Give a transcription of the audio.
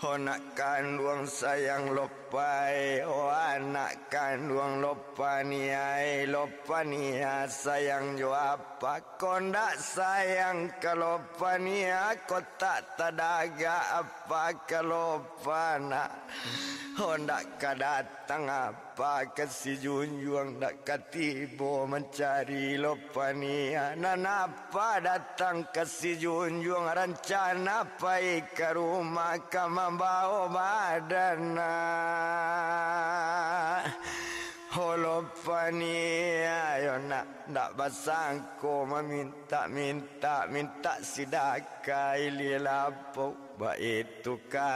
Oh nak kandung sayang lopai, oh anak kandung lopa niai, lopa nia sayang jo apa, kau ndak sayang kalau pania, kau tak tadaga apa kalau pana. Oh ndak kadatang apa kasih junjung, ndak katibo mencari lopa nia, nan apa datang kasih junjung rencana pai ke rumah kama bawa badana. Lopa nia yo nak basangko meminta minta sidakai lilapo ba itu kan